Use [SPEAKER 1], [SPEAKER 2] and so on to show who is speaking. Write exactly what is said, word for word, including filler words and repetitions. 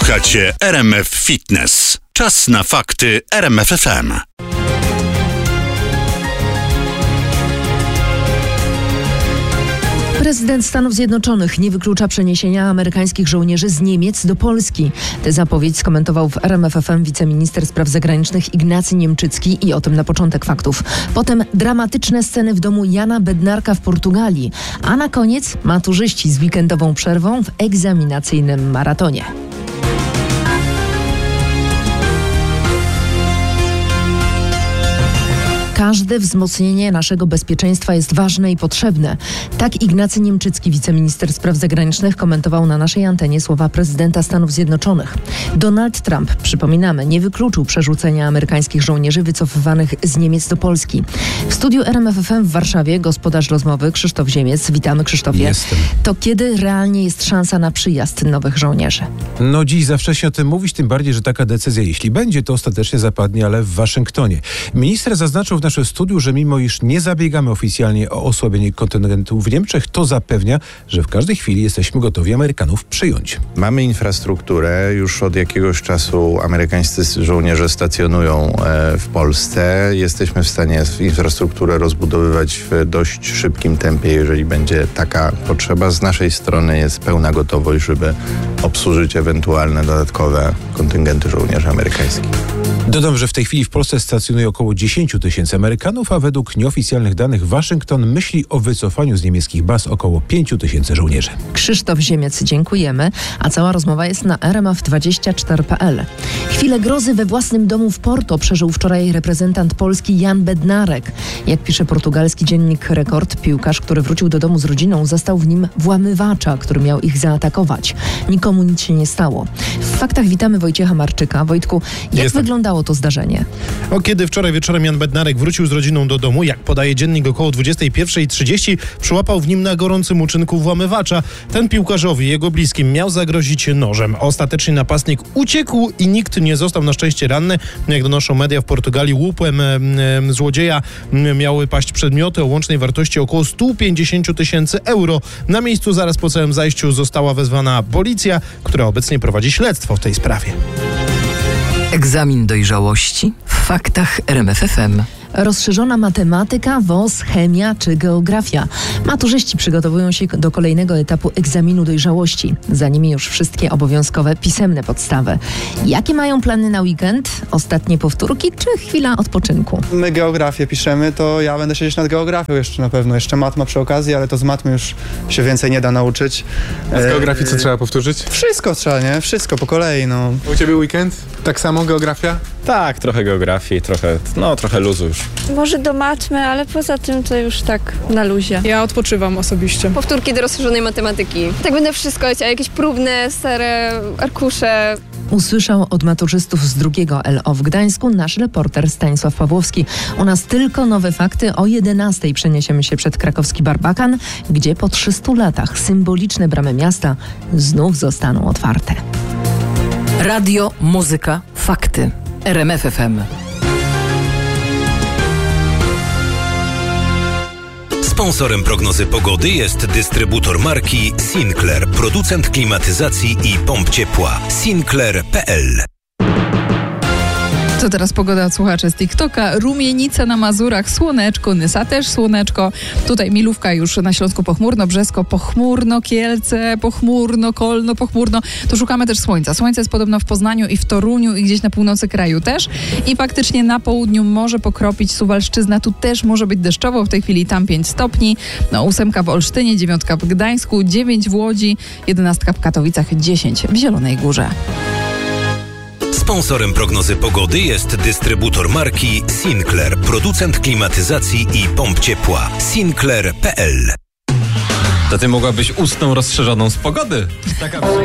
[SPEAKER 1] Słuchacie R M F Fitness. Czas na fakty R M F F M.
[SPEAKER 2] Prezydent Stanów Zjednoczonych nie wyklucza przeniesienia amerykańskich żołnierzy z Niemiec do Polski. Tę zapowiedź skomentował w R M F F M wiceminister spraw zagranicznych Ignacy Niemczycki i o tym na początek faktów. Potem dramatyczne sceny w domu Jana Bednarka w Portugalii. A na koniec maturzyści z weekendową przerwą w egzaminacyjnym maratonie. Każde wzmocnienie naszego bezpieczeństwa jest ważne i potrzebne. Tak Ignacy Niemczycki, wiceminister spraw zagranicznych, komentował na naszej antenie słowa prezydenta Stanów Zjednoczonych. Donald Trump, przypominamy, nie wykluczył przerzucenia amerykańskich żołnierzy wycofywanych z Niemiec do Polski. W studiu R M F F M w Warszawie gospodarz rozmowy Krzysztof Ziemiec. Witamy, Krzysztofie.
[SPEAKER 3] Jestem.
[SPEAKER 2] To kiedy realnie jest szansa na przyjazd nowych żołnierzy?
[SPEAKER 3] No dziś za wcześnie o tym mówić, tym bardziej, że taka decyzja, jeśli będzie, to ostatecznie zapadnie, ale w Waszyngtonie. Minister zaznaczył w naszym studiu, że mimo iż nie zabiegamy oficjalnie o osłabienie kontyngentu w Niemczech, to zapewnia, że w każdej chwili jesteśmy gotowi Amerykanów przyjąć.
[SPEAKER 4] Mamy infrastrukturę, już od jakiegoś czasu amerykańscy żołnierze stacjonują w Polsce. Jesteśmy w stanie infrastrukturę rozbudowywać w dość szybkim tempie, jeżeli będzie taka potrzeba. Z naszej strony jest pełna gotowość, żeby obsłużyć ewentualne dodatkowe kontyngenty żołnierzy amerykańskich.
[SPEAKER 3] Dodam, że w tej chwili w Polsce stacjonuje około dziesięć tysięcy Amerykanów, a według nieoficjalnych danych Waszyngton myśli o wycofaniu z niemieckich baz około pięć tysięcy żołnierzy.
[SPEAKER 2] Krzysztof Ziemiec, dziękujemy, a cała rozmowa jest na r m f dwadzieścia cztery kropka p l. Chwilę grozy we własnym domu w Porto przeżył wczoraj reprezentant Polski Jan Bednarek. Jak pisze portugalski dziennik Rekord, piłkarz, który wrócił do domu z rodziną, zastał w nim włamywacza, który miał ich zaatakować. Nikomu nic się nie stało. W faktach witamy Wojciecha Marczyka. Wojtku, jak Jestem. wyglądało to zdarzenie?
[SPEAKER 5] O, kiedy wczoraj wieczorem Jan Bednarek wrócił z rodziną do domu, jak podaje dziennik, około dwudziestej pierwszej trzydzieści, przyłapał w nim na gorącym uczynku włamywacza. Ten piłkarzowi i jego bliskim miał zagrozić nożem. Ostatecznie napastnik uciekł i nikt nie został na szczęście ranny. Jak donoszą media w Portugalii, łupem e, e, złodzieja e, miały paść przedmioty o łącznej wartości około sto pięćdziesiąt tysięcy euro. Na miejscu zaraz po całym zajściu została wezwana policja, która obecnie prowadzi śledztwo w tej sprawie.
[SPEAKER 6] Egzamin dojrzałości w faktach R M F F M.
[SPEAKER 2] Rozszerzona matematyka, W O S, chemia czy geografia. Maturzyści przygotowują się do kolejnego etapu egzaminu dojrzałości. Za nimi już wszystkie obowiązkowe pisemne podstawy. Jakie mają plany na weekend? Ostatnie powtórki czy chwila odpoczynku?
[SPEAKER 7] My geografię piszemy, to ja będę siedzieć nad geografią jeszcze na pewno. Jeszcze matma przy okazji, ale to z matmy już się więcej nie da nauczyć.
[SPEAKER 8] A z geografii co trzeba powtórzyć?
[SPEAKER 7] Wszystko trzeba, nie? Wszystko po kolei, no.
[SPEAKER 8] U ciebie weekend? Tak samo geografia?
[SPEAKER 9] Tak, trochę geografii, trochę, no trochę luzu już.
[SPEAKER 10] Może do matmy, ale poza tym to już tak na luzie.
[SPEAKER 11] Ja odpoczywam osobiście.
[SPEAKER 12] Powtórki do rozszerzonej matematyki. Tak będę wszystko chciała, jakieś próbne, stare arkusze.
[SPEAKER 2] Usłyszał od maturzystów z drugiego L O w Gdańsku nasz reporter Stanisław Pawłowski. U nas tylko nowe fakty. O jedenastej przeniesiemy się przed krakowski Barbakan, gdzie po trzystu latach symboliczne bramy miasta znów zostaną otwarte.
[SPEAKER 6] Radio, muzyka, fakty. R M F F M.
[SPEAKER 13] Sponsorem prognozy pogody jest dystrybutor marki Sinclair, producent klimatyzacji i pomp ciepła. Sinclair kropka p l.
[SPEAKER 11] To teraz pogoda od słuchaczy z TikToka. Rumienica na Mazurach, słoneczko, Nysa też słoneczko. Tutaj Milówka już na Śląsku pochmurno, Brzesko pochmurno, Kielce pochmurno, Kolno pochmurno. Tu szukamy też słońca. Słońce jest podobno w Poznaniu i w Toruniu i gdzieś na północy kraju też. I faktycznie na południu może pokropić Suwalszczyzna. Tu też może być deszczowo. W tej chwili tam pięć stopni. No, ósemka w Olsztynie, dziewiątka w Gdańsku, dziewięć w Łodzi, jedenastka w Katowicach, dziesięć w Zielonej Górze.
[SPEAKER 13] Sponsorem prognozy pogody jest dystrybutor marki Sinclair, producent klimatyzacji i pomp ciepła. Sinclair kropka p l.
[SPEAKER 14] To ty mogłabyś ustną rozszerzoną z pogody. Taka